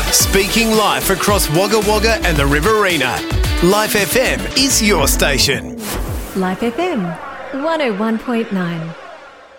Speaking live across Wagga Wagga and the Riverina. Life FM is your station. Life FM 101.9.